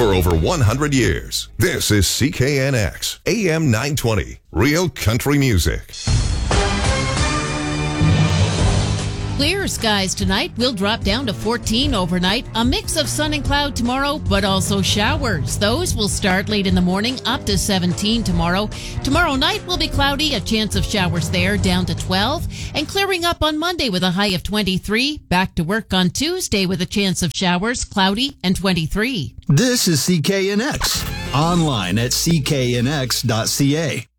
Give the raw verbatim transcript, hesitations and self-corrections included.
for over one hundred years. This is C K N X, A M nine twenty, Real Country Music. Clear skies tonight. We'll drop down to fourteen overnight. A mix of sun and cloud tomorrow, but also showers. Those will start late in the morning, up to seventeen tomorrow. Tomorrow night will be cloudy, a chance of showers there, down to twelve. And clearing up on Monday with a high of twenty-three. Back to work on Tuesday with a chance of showers, cloudy, and twenty-three. This is C K N X. Online at C K N X dot C A.